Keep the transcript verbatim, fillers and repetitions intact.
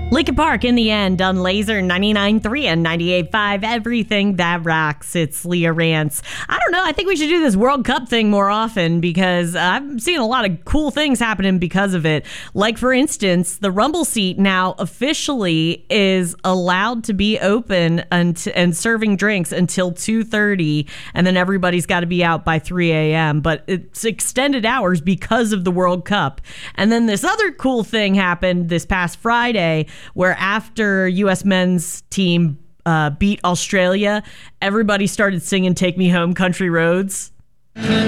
Linkin Park in the end on Laser ninety-nine point three and ninety-eight point five. Everything that rocks. It's Leah Rance. I don't know. I think we should do this World Cup thing more often because I've seen a lot of cool things happening because of it. Like, for instance, the Rumble seat now officially is allowed to be open and, and serving drinks until two thirty, and then everybody's got to be out by three a.m. But it's extended hours because of the World Cup. And then this other cool thing happened this past Friday, where after U S men's team uh, beat Australia, everybody started singing "Take Me Home, Country Roads."